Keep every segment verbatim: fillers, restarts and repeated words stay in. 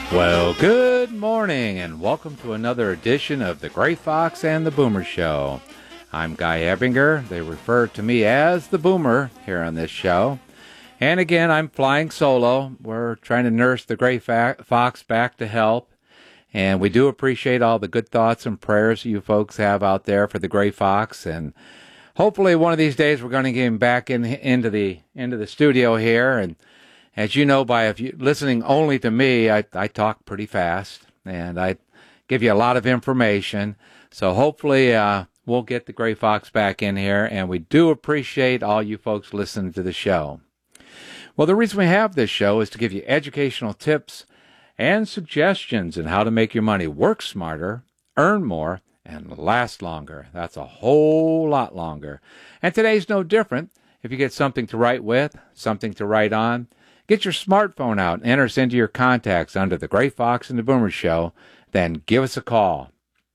Well, good morning, and welcome to another edition of the Gray Fox and the Boomer Show. I'm Guy Ebinger. They refer to me as the Boomer here on this show. And again, I'm flying solo. We're trying to nurse the Gray Fox back to health. And we do appreciate all the good thoughts and prayers you folks have out there for the Gray Fox. And hopefully one of these days we're going to get him back in, into the into the studio here. And as you know, by if you listening only to me, I, I talk pretty fast. And I give you a lot of information. So hopefully uh, we'll get the Gray Fox back in here. And we do appreciate all you folks listening to the show. Well, the reason we have this show is to give you educational tips and suggestions on how to make your money work smarter, earn more, and last longer. That's a whole lot longer. And today's no different. If you get something to write with, something to write on, get your smartphone out and enter us into your contacts under the Gray Fox and the Boomer Show, then give us a call.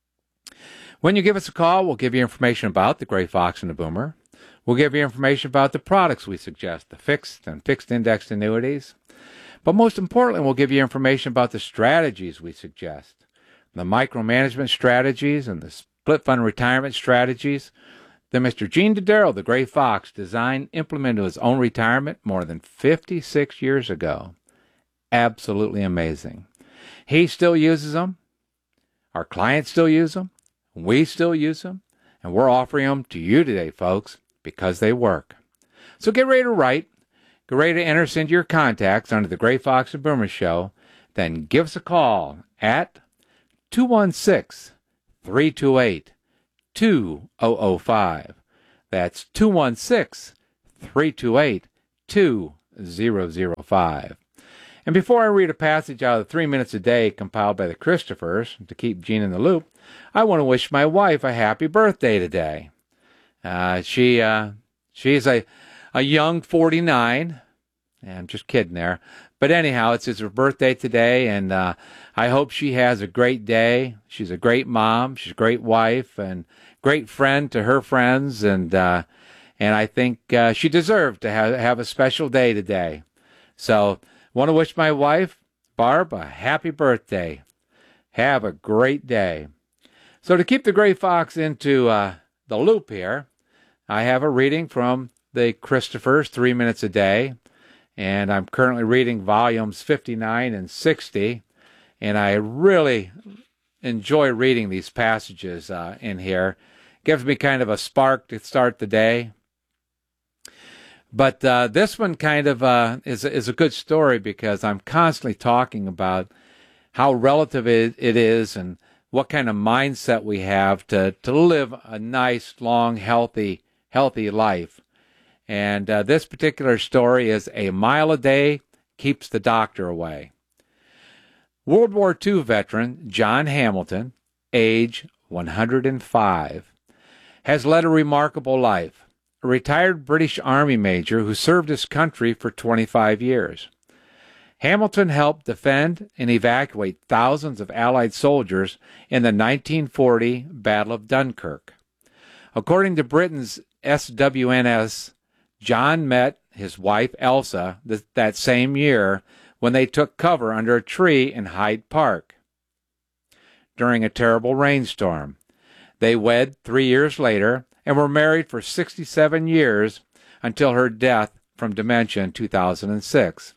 When you give us a call, we'll give you information about the Gray Fox and the Boomer. We'll give you information about the products we suggest, the fixed and fixed indexed annuities. But most importantly, we'll give you information about the strategies we suggest, the micromanagement strategies and the split fund retirement strategies that Mister Gene Dodaro, the Gray Fox, designed and implemented his own retirement more than fifty-six years ago. Absolutely amazing. He still uses them. Our clients still use them. We still use them. And we're offering them to you today, folks, because they work. So get ready to write. Get ready to enter us into your contacts under the Gray Fox and Boomer Show. Then give us a call at two one six, three two eight, two zero zero five. That's two one six, three two eight, two zero zero five. And before I read a passage out of Three Minutes a Day compiled by the Christophers to keep Gene in the loop, I want to wish my wife a happy birthday today. Uh, she uh, she's a a young forty-nine. And I'm just kidding there. But anyhow, it's, it's her birthday today, and uh, I hope she has a great day. She's a great mom. She's a great wife and great friend to her friends. And uh, and I think uh, she deserved to have, have a special day today. So want to wish my wife, Barb, a happy birthday. Have a great day. So to keep the Gray Fox into uh, the loop here, I have a reading from the Christophers, Three Minutes a Day. And I'm currently reading volumes fifty-nine and sixty. And I really enjoy reading these passages uh, in here. Gives me kind of a spark to start the day. But uh, this one kind of uh, is, is a good story because I'm constantly talking about how relative it, it is and what kind of mindset we have to, to live a nice, long, healthy, healthy life. And uh, this particular story is A Mile a Day Keeps the Doctor Away. World War Two veteran John Hamilton, age one hundred five, has led a remarkable life. A retired British Army major who served his country for twenty-five years. Hamilton helped defend and evacuate thousands of Allied soldiers in the nineteen forty Battle of Dunkirk. According to Britain's S W N S, John met his wife Elsa th- that same year when they took cover under a tree in Hyde Park during a terrible rainstorm. They wed three years later and were married for sixty-seven years until her death from dementia in two thousand six.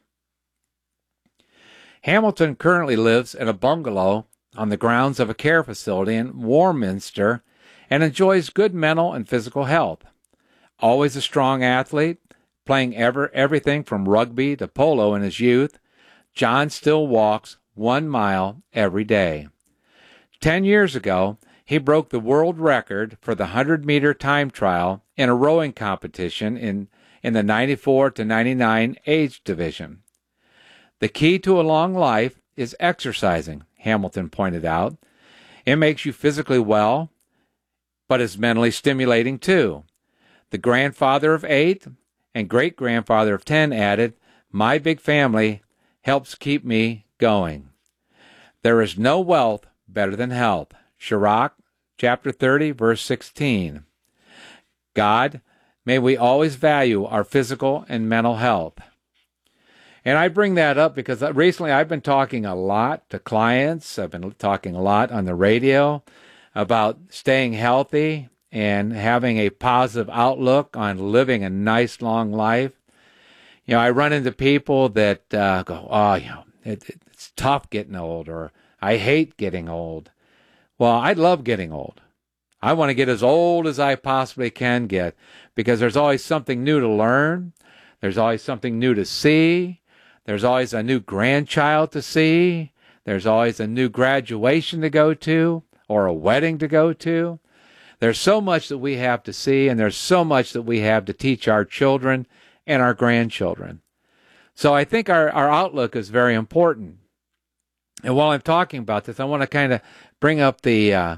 Hamilton currently lives in a bungalow on the grounds of a care facility in Warminster and enjoys good mental and physical health. Always a strong athlete, playing ever everything from rugby to polo in his youth, John still walks one mile every day. Ten years ago, he broke the world record for the hundred-meter time trial in a rowing competition in, in the ninety-four to ninety-nine age division. The key to a long life is exercising, Hamilton pointed out. It makes you physically well, but is mentally stimulating too. The grandfather of eight and great-grandfather of ten added, "My big family helps keep me going." There is no wealth better than health. Sirach, chapter thirty, verse sixteen. God, may we always value our physical and mental health. And I bring that up because recently I've been talking a lot to clients. I've been talking a lot on the radio about staying healthy and having a positive outlook on living a nice long life. You know, I run into people that uh, go, oh, you know, it, it's tough getting old, or I hate getting old. Well, I love getting old. I want to get as old as I possibly can get because there's always something new to learn. There's always something new to see. There's always a new grandchild to see. There's always a new graduation to go to or a wedding to go to. There's so much that we have to see, and there's so much that we have to teach our children and our grandchildren. So I think our, our outlook is very important. And while I'm talking about this, I want to kind of bring up the uh,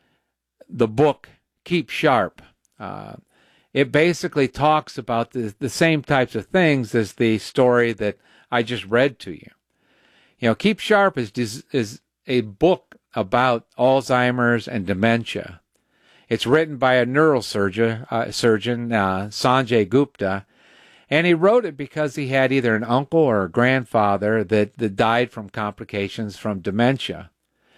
the book, Keep Sharp. Uh, it basically talks about the, the same types of things as the story that I just read to you. You know, Keep Sharp is is a book about Alzheimer's and dementia. It's written by a neurosurgeon, uh, surgeon, uh, Sanjay Gupta, and he wrote it because he had either an uncle or a grandfather that, that died from complications from dementia.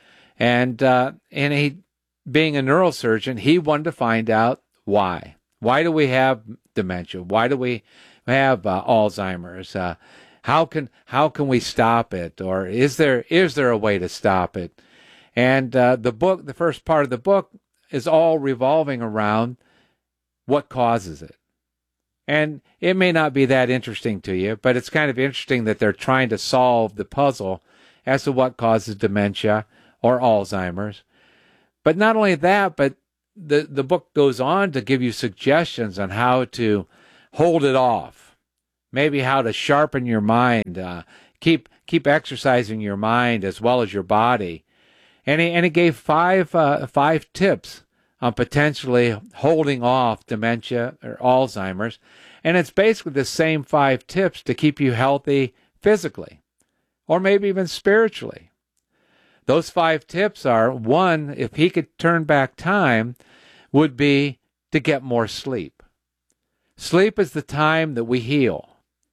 And uh, and he, being a neurosurgeon, he wanted to find out why. Why do we have dementia? Why do we have uh, Alzheimer's? Uh, how can how can we stop it? Or is there is there a way to stop it? And uh, the book, the first part of the book, is all revolving around what causes it. And it may not be that interesting to you, but it's kind of interesting that they're trying to solve the puzzle as to what causes dementia or Alzheimer's. But not only that, but the, the book goes on to give you suggestions on how to hold it off, maybe how to sharpen your mind, uh, keep keep exercising your mind as well as your body. And he, and he gave five uh, five tips on potentially holding off dementia or Alzheimer's. And it's basically the same five tips to keep you healthy physically or maybe even spiritually. Those five tips are, one, if he could turn back time, would be to get more sleep. Sleep is the time that we heal.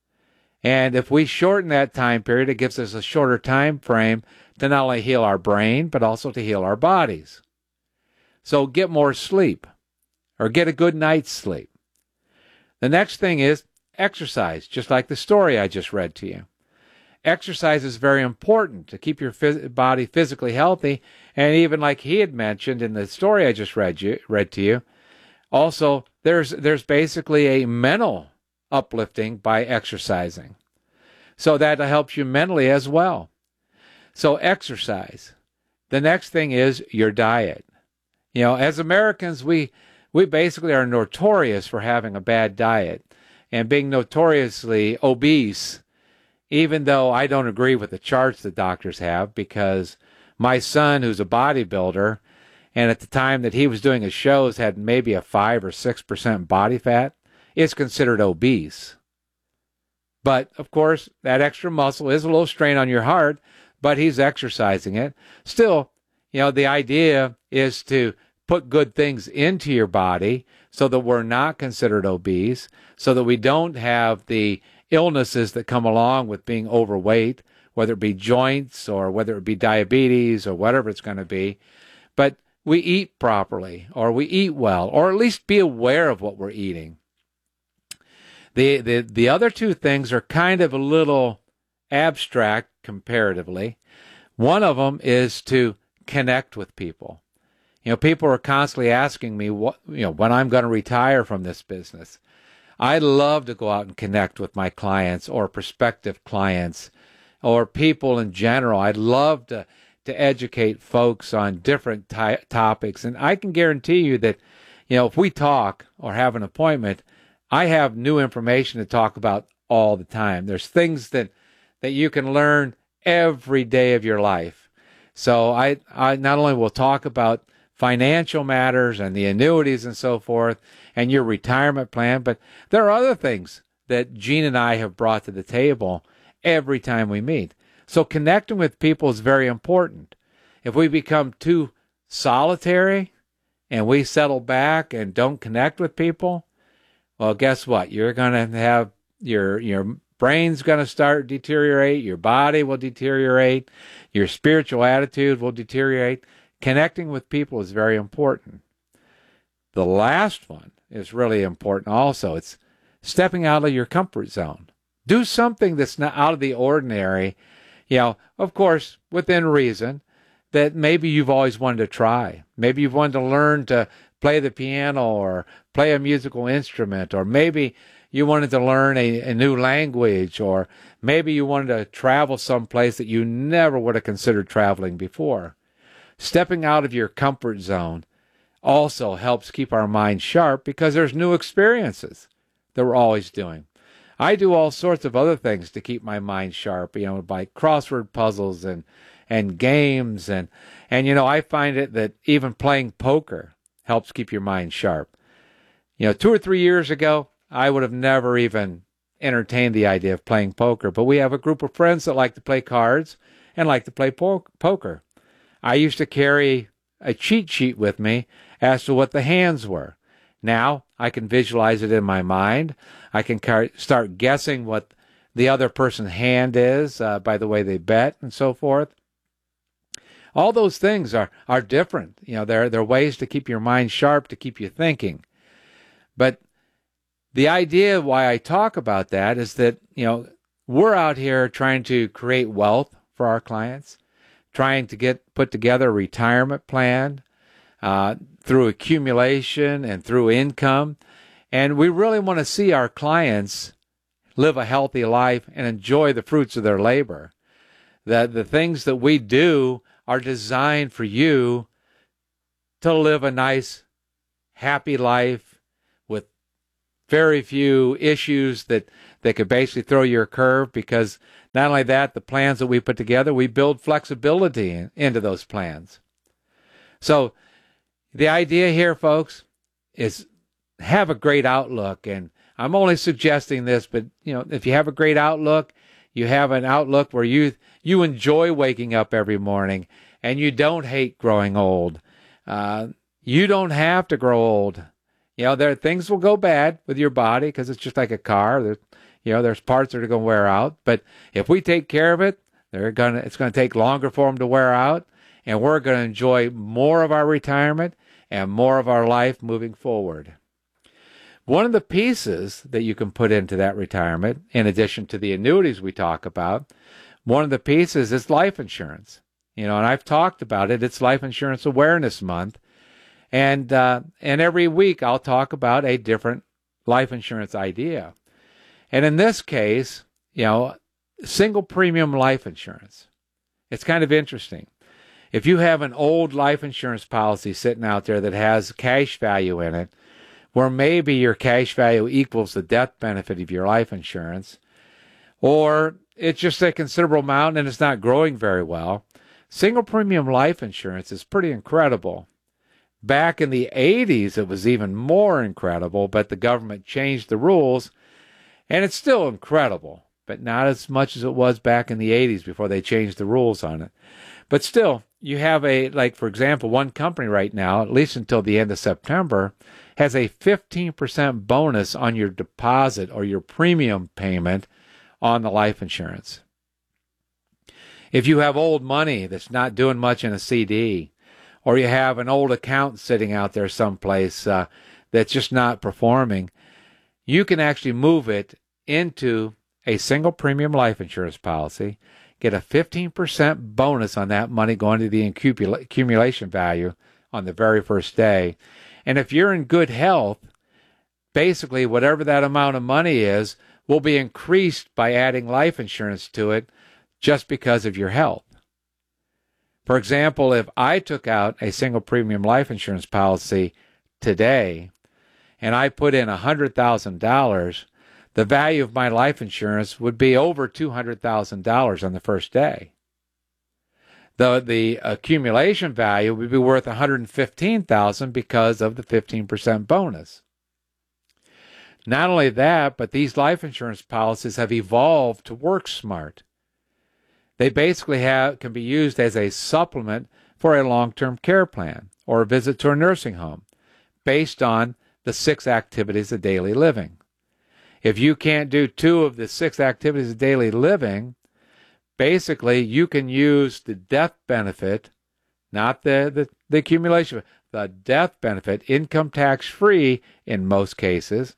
And if we shorten that time period, it gives us a shorter time frame to not only heal our brain, but also to heal our bodies. So get more sleep, or get a good night's sleep. The next thing is exercise, just like the story I just read to you. Exercise is very important to keep your phys- body physically healthy, and even like he had mentioned in the story I just read you read to you, also there's there's basically a mental uplifting by exercising. So that helps you mentally as well. So exercise. The next thing is your diet. You know, as Americans, we we basically are notorious for having a bad diet and being notoriously obese, even though I don't agree with the charts the doctors have, because my son, who's a bodybuilder, and at the time that he was doing his shows had maybe a five or six percent body fat, is considered obese. But, of course, that extra muscle is a little strain on your heart, but he's exercising it. Still, you know, the idea is to put good things into your body so that we're not considered obese, so that we don't have the illnesses that come along with being overweight, whether it be joints or whether it be diabetes or whatever it's going to be. But we eat properly, or we eat well, or at least be aware of what we're eating. The, the, the other two things are kind of a little abstract comparatively. One of them is to connect with people. You know, people are constantly asking me what, you know, when I'm going to retire from this business. I love to go out and connect with my clients or prospective clients or people in general. I'd love to, to educate folks on different ty- topics. And I can guarantee you that, you know, if we talk or have an appointment, I have new information to talk about all the time. There's things that, that you can learn every day of your life. So I, I not only will talk about financial matters and the annuities and so forth and your retirement plan, but there are other things that Gene and I have brought to the table every time we meet. So connecting with people is very important. If we become too solitary and we settle back and don't connect with people, well, guess what? You're going to have your your brain's going to start deteriorate, your body will deteriorate, your spiritual attitude will deteriorate. Connecting with people is very important. The last one is really important also. It's stepping out of your comfort zone. Do something that's not out of the ordinary, you know, of course, within reason, that maybe you've always wanted to try. Maybe you've wanted to learn to play the piano or play a musical instrument, or maybe you wanted to learn a, a new language, or maybe you wanted to travel someplace that you never would have considered traveling before. Stepping out of your comfort zone also helps keep our mind sharp because there's new experiences that we're always doing. I do all sorts of other things to keep my mind sharp, you know, like crossword puzzles and and games, and and you know, I find it that even playing poker helps keep your mind sharp. You know, two or three years ago, I would have never even entertained the idea of playing poker, but we have a group of friends that like to play cards and like to play po- poker. I used to carry a cheat sheet with me as to what the hands were. Now I can visualize it in my mind. I can car- start guessing what the other person's hand is uh, by the way they bet and so forth. All those things are, are different. You know, they're, they're ways to keep your mind sharp, to keep you thinking. But the idea why I talk about that is that, you know, we're out here trying to create wealth for our clients, trying to get put together a retirement plan uh, through accumulation and through income. And we really want to see our clients live a healthy life and enjoy the fruits of their labor. That the things that we do are designed for you to live a nice, happy life with very few issues that, that could basically throw you a curve, because not only that, the plans that we put together, we build flexibility in, into those plans. So the idea here, folks, is have a great outlook. And I'm only suggesting this, but you know, if you have a great outlook, you have an outlook where you you enjoy waking up every morning and you don't hate growing old. Uh, you don't have to grow old. You know, there things will go bad with your body because it's just like a car. There, you know, there's parts that are going to wear out. But if we take care of it, they're gonna. It's going to take longer for them to wear out, and we're going to enjoy more of our retirement and more of our life moving forward. One of the pieces that you can put into that retirement, in addition to the annuities we talk about, one of the pieces is life insurance. You know, and I've talked about it. It's Life Insurance Awareness Month. And uh, and every week I'll talk about a different life insurance idea. And in this case, you know, single premium life insurance. It's kind of interesting. If you have an old life insurance policy sitting out there that has cash value in it, where maybe your cash value equals the death benefit of your life insurance, or it's just a considerable amount and it's not growing very well, single premium life insurance is pretty incredible. Back in the eighties, it was even more incredible, but the government changed the rules, and it's still incredible, but not as much as it was back in the eighties before they changed the rules on it. But still, you have a, like, for example, one company right now, at least until the end of September, has a fifteen percent bonus on your deposit or your premium payment on the life insurance. If you have old money that's not doing much in a C D, or you have an old account sitting out there someplace uh, that's just not performing, you can actually move it into a single premium life insurance policy, get a fifteen percent bonus on that money going to the accumulation value on the very first day. And if you're in good health, basically whatever that amount of money is will be increased by adding life insurance to it just because of your health. For example, if I took out a single premium life insurance policy today and I put in one hundred thousand dollars, the value of my life insurance would be over two hundred thousand dollars on the first day. The, the accumulation value would be worth one hundred fifteen thousand dollars because of the fifteen percent bonus. Not only that, but these life insurance policies have evolved to work smart. They basically have can be used as a supplement for a long-term care plan or a visit to a nursing home based on the six activities of daily living. If you can't do two of the six activities of daily living, basically you can use the death benefit, not the, the, the accumulation, the death benefit, income tax free in most cases,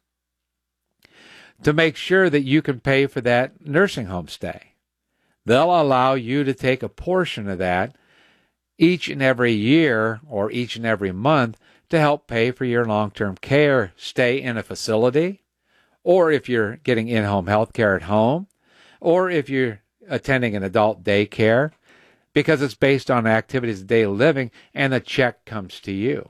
to make sure that you can pay for that nursing home stay. They'll allow you to take a portion of that each and every year or each and every month to help pay for your long-term care stay in a facility, or if you're getting in-home health care at home, or if you're attending an adult daycare, because it's based on activities of daily living and the check comes to you.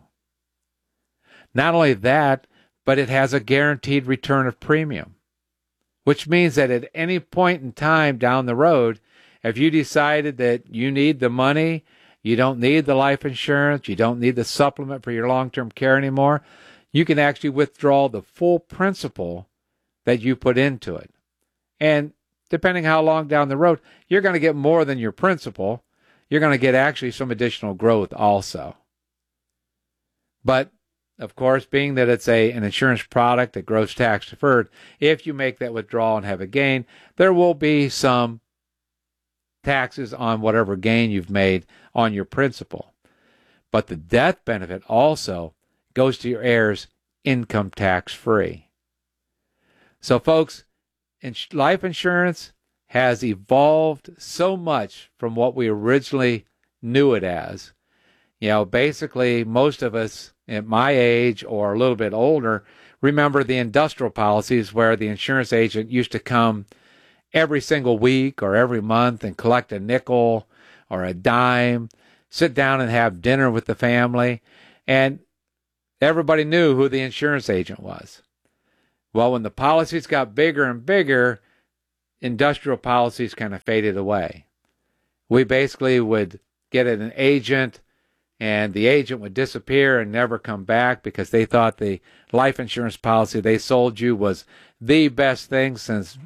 Not only that, but it has a guaranteed return of premium, which means that at any point in time down the road, if you decided that you need the money, you don't need the life insurance, you don't need the supplement for your long-term care anymore, you can actually withdraw the full principal that you put into it. And depending how long down the road, you're going to get more than your principal. You're going to get actually some additional growth also. But, of course, being that it's a an insurance product that grows tax deferred, if you make that withdrawal and have a gain, there will be some taxes on whatever gain you've made on your principal. But the death benefit also goes to your heirs income tax free. So, folks, life insurance has evolved so much from what we originally knew it as. You know, basically, most of us at my age or a little bit older remember the industrial policies where the insurance agent used to come every single week or every month and collect a nickel or a dime, sit down and have dinner with the family, and everybody knew who the insurance agent was. Well, when the policies got bigger and bigger, industrial policies kind of faded away. We basically would get an agent, and the agent would disappear and never come back because they thought the life insurance policy they sold you was the best thing since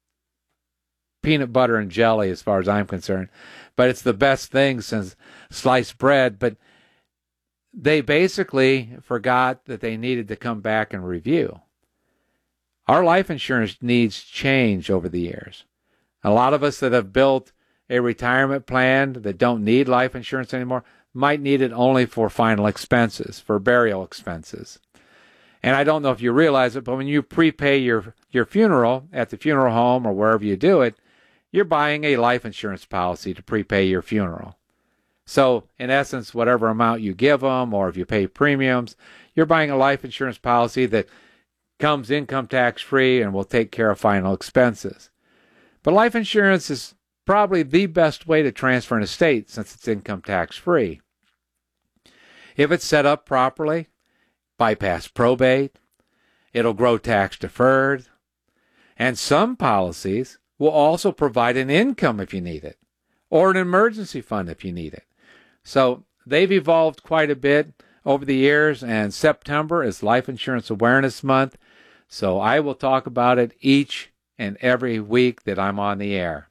peanut butter and jelly, as far as I'm concerned. But it's the best thing since sliced bread. But they basically forgot that they needed to come back and review. Our life insurance needs change over the years. A lot of us that have built a retirement plan that don't need life insurance anymore might need it only for final expenses, for burial expenses. And I don't know if you realize it, but when you prepay your, your funeral at the funeral home or wherever you do it, you're buying a life insurance policy to prepay your funeral. So, in essence, whatever amount you give them, or if you pay premiums, you're buying a life insurance policy that comes income tax free and will take care of final expenses. But life insurance is probably the best way to transfer an estate since it's income tax free. If it's set up properly, bypass probate, it'll grow tax deferred, and some policies will also provide an income if you need it, or an emergency fund if you need it. So they've evolved quite a bit over the years, and September is Life Insurance Awareness Month, so I will talk about it each and every week that I'm on the air.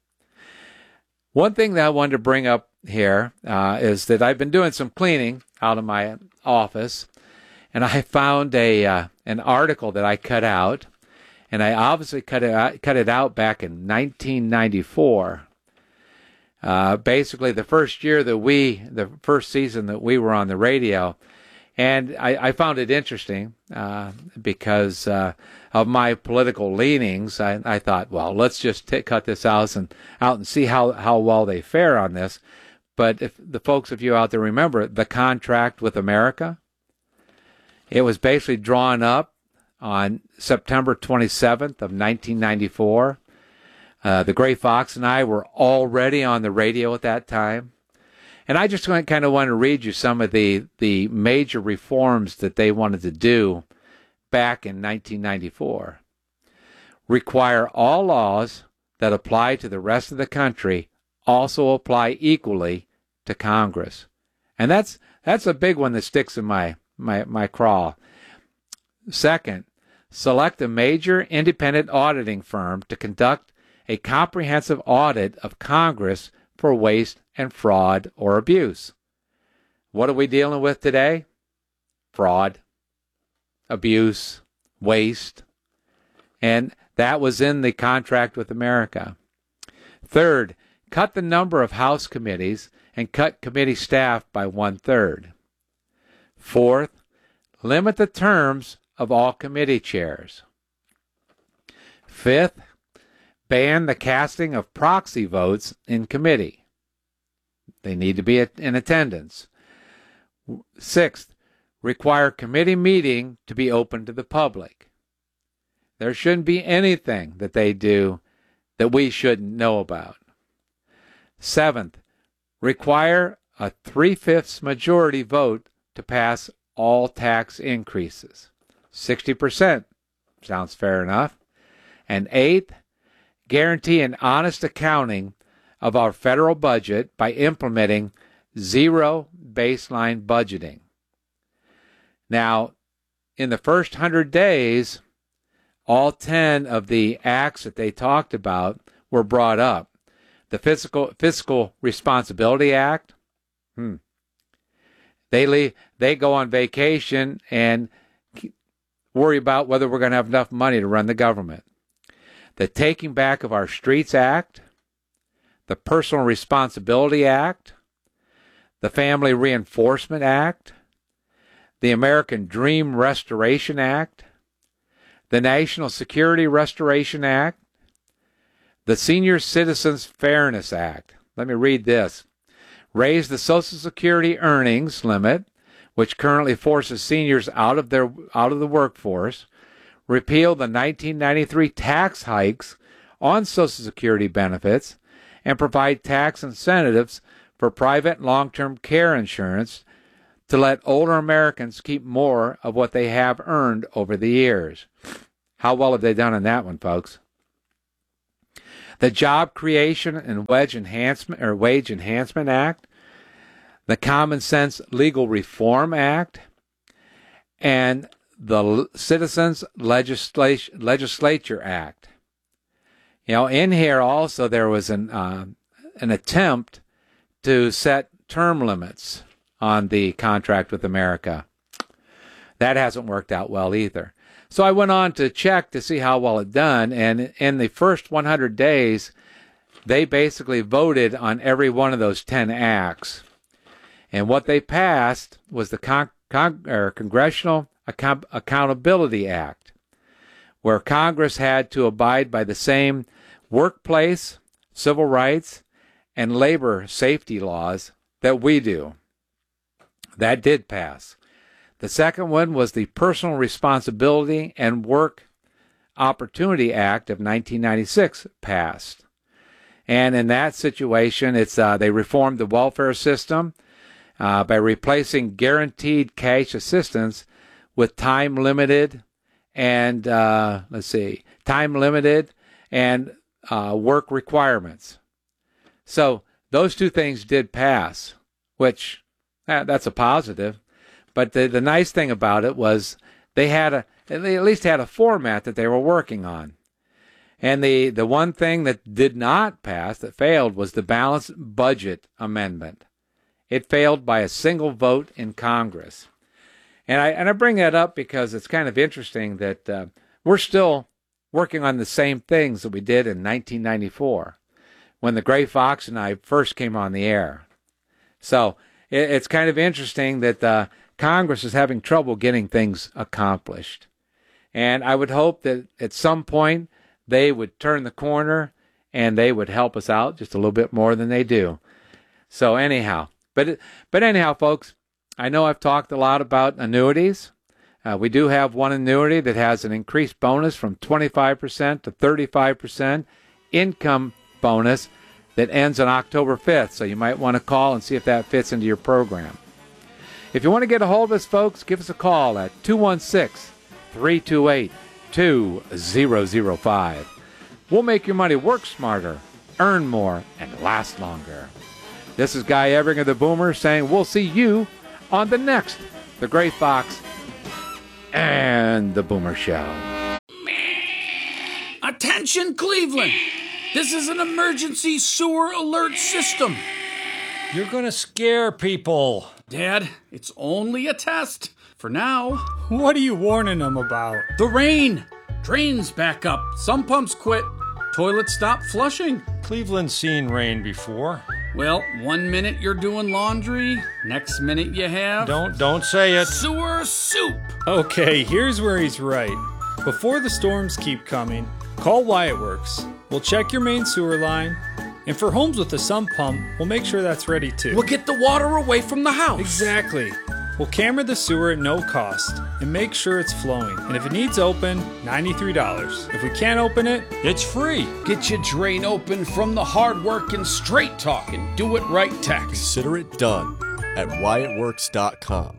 One thing that I wanted to bring up here uh, is that I've been doing some cleaning out of my office, and I found a uh, an article that I cut out, and I obviously cut it out, cut it out back in nineteen ninety-four. Uh, basically, the first year that we, the first season that we were on the radio, and I, I found it interesting uh, because uh, of my political leanings. I, I thought, well, let's just t- cut this out and out and see how, how well they fare on this. But if the folks of you out there remember the contract with America, it was basically drawn up on September twenty-seventh of nineteen ninety-four. Uh, the Gray Fox and I were already on the radio at that time. And I just kind of want to read you some of the, the major reforms that they wanted to do back in nineteen ninety-four. Require all laws that apply to the rest of the country also apply equally to Congress. And that's that's a big one that sticks in my, my, my craw. Second, select a major independent auditing firm to conduct a comprehensive audit of Congress for waste and fraud or abuse. What are we dealing with today? Fraud, abuse, waste. And That was in the contract with America. Third, cut the number of House committees and cut committee staff by one-third. Fourth, limit the terms of all committee chairs. Fifth, ban the casting of proxy votes in committee. They need to be in attendance. Sixth, require committee meeting to be open to the public. There shouldn't be anything that they do that we shouldn't know about. Seventh, require a three-fifths majority vote to pass all tax increases. sixty percent sounds fair enough. And eighth, guarantee an honest accounting of our federal budget by implementing zero baseline budgeting. Now, in the first hundred days, all ten of the acts that they talked about were brought up. The Fiscal Fiscal Responsibility Act, hmm. they leave, they go on vacation and worry about whether we're going to have enough money to run the government. The Taking Back of Our Streets Act, the Personal Responsibility Act, the Family Reinforcement Act, the American Dream Restoration Act, the National Security Restoration Act, the Senior Citizens Fairness Act. Let me read this. Raise the Social Security earnings limit, which currently forces seniors out of their out of the workforce. Repeal the nineteen ninety-three tax hikes on Social Security benefits, and provide tax incentives for private and long-term care insurance to let older Americans keep more of what they have earned over the years. How well have they done on that one, folks? The Job Creation and Wage Enhancement or Wage Enhancement Act, the Common Sense Legal Reform Act, and the Citizens Legislat- Legislature Act. You know, in here also there was an uh, an attempt to set term limits on the contract with America. That hasn't worked out well either. So I went on to check to see how well it done, and in the first one hundred days, they basically voted on every one of those ten acts. And what they passed was the Con- Con- or Congressional Account- Accountability Act, where Congress had to abide by the same workplace, civil rights, and labor safety laws that we do. That did pass. The second one was the Personal Responsibility and Work Opportunity Act of nineteen ninety-six passed. And in that situation, it's uh, they reformed the welfare system uh, by replacing guaranteed cash assistance with time-limited and, uh, let's see, time-limited and uh, work requirements. So those two things did pass, which eh, that's a positive. But the, the nice thing about it was they had a they at least had a format that they were working on. And the, the one thing that did not pass, that failed, was the Balanced Budget Amendment. It failed by a single vote in Congress. And I and I bring that up because it's kind of interesting that uh, we're still working on the same things that we did in nineteen ninety-four when the Gray Fox and I first came on the air. So it, it's kind of interesting that uh, Congress is having trouble getting things accomplished. And I would hope that at some point they would turn the corner and they would help us out just a little bit more than they do. So anyhow, but but anyhow, folks, I know I've talked a lot about annuities. Uh, we do have one annuity that has an increased bonus from twenty-five percent to thirty-five percent income bonus that ends on October fifth. So you might want to call and see if that fits into your program. If you want to get a hold of us, folks, give us a call at two one six, three two eight, two zero zero five. We'll make your money work smarter, earn more, and last longer. This is Guy Ebringer, the Boomer, saying we'll see you on the next The Gray Fox and the Boomer Show. Attention, Cleveland! This is an emergency sewer alert system. You're gonna scare people. Dad, it's only a test. For now. What are you warning them about? The rain. Drains back up. Some pumps quit. Toilets stop flushing. Cleveland's seen rain before. Well, one minute you're doing laundry, next minute you have... Don't, don't say it. Sewer soup. Okay, here's where he's right. Before the storms keep coming, call Wyatt Works. We'll check your main sewer line, and for homes with a sump pump, we'll make sure that's ready too. We'll get the water away from the house. Exactly. We'll camera the sewer at no cost and make sure it's flowing. And if it needs open, ninety-three dollars. If we can't open it, It's free. Get your drain open from the hard work and straight talk and do it right tax. Consider it done at Wyatt Works dot com.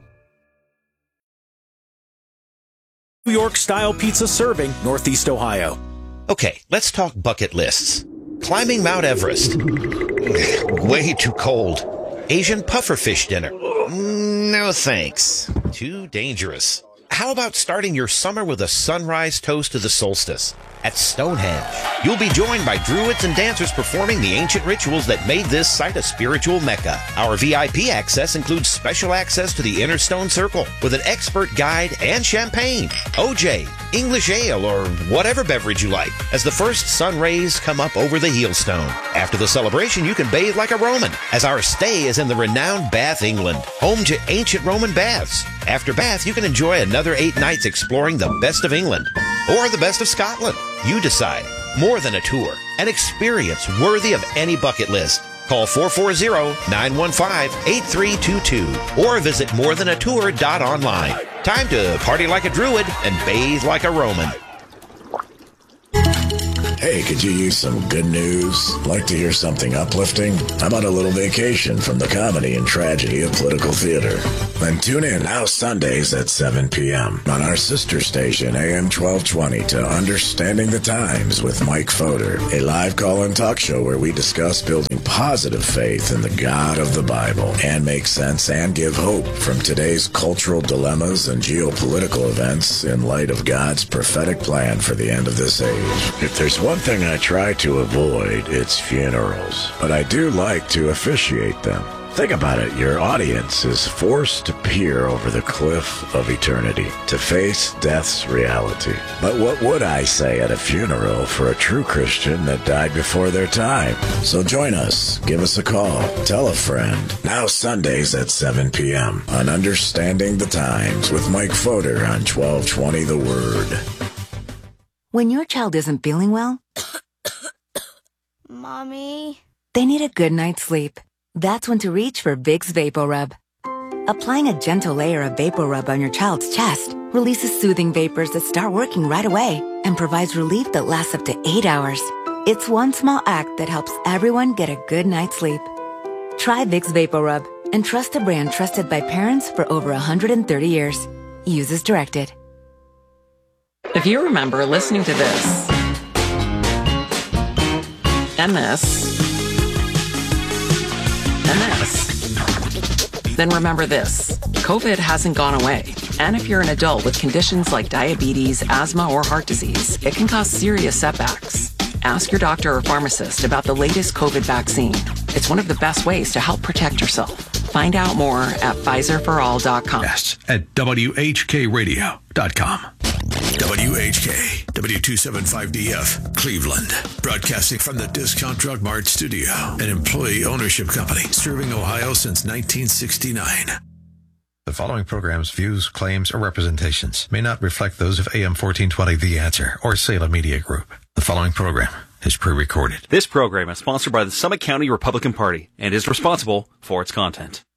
New York-style pizza serving Northeast Ohio. Okay, let's talk bucket lists. Climbing Mount Everest. Way too cold. Asian pufferfish dinner. No thanks. Too dangerous. How about starting your summer with a sunrise toast to the solstice at Stonehenge? You'll be joined by druids and dancers performing the ancient rituals that made this site a spiritual mecca. Our V I P access includes special access to the Inner Stone Circle with an expert guide and champagne, O J, English ale, or whatever beverage you like, as the first sun rays come up over the Heelstone. After the celebration, you can bathe like a Roman, as our stay is in the renowned Bath, England, home to ancient Roman baths. After Bath, you can enjoy another eight nights exploring the best of England or the best of Scotland. You decide. More than a tour, an experience worthy of any bucket list. Call four four zero, nine one five, eight three two two or visit more than a tour dot online. Time to party like a druid and bathe like a Roman. Hey, could you use some good news? Like to hear something uplifting? How about a little vacation from the comedy and tragedy of political theater? Then tune in now Sundays at seven p.m. on our sister station A M twelve twenty to Understanding the Times with Mike Fodor, a live call-in talk show where we discuss building positive faith in the God of the Bible and make sense and give hope from today's cultural dilemmas and geopolitical events in light of God's prophetic plan for the end of this age. If there's one thing I try to avoid, it's funerals, but I do like to officiate them. Think about it. Your audience is forced to peer over the cliff of eternity, to face death's reality. But what would I say at a funeral for a true Christian that died before their time? So join us. Give us a call. Tell a friend. Now Sundays at seven p.m. on Understanding the Times with Mike Fodor on twelve twenty The Word. When your child isn't feeling well, Mommy, they need a good night's sleep. That's when to reach for Vicks VapoRub. Applying a gentle layer of VapoRub on your child's chest releases soothing vapors that start working right away and provides relief that lasts up to eight hours. It's one small act that helps everyone get a good night's sleep. Try Vicks VapoRub and trust a brand trusted by parents for over one hundred thirty years. Use as directed. If you remember listening to this, and this, and this, then remember this. COVID hasn't gone away. And if you're an adult with conditions like diabetes, asthma, or heart disease, it can cause serious setbacks. Ask your doctor or pharmacist about the latest COVID vaccine. It's one of the best ways to help protect yourself. Find out more at Pfizer for all dot com. Yes, at W H K radio dot com. W H K, W two seventy-five D F, Cleveland. Broadcasting from the Discount Drug Mart studio, an employee ownership company serving Ohio since nineteen sixty-nine. The following program's views, claims, or representations may not reflect those of A M fourteen twenty The Answer or Salem Media Group. The following program is pre-recorded. This program is sponsored by the Summit County Republican Party and is responsible for its content.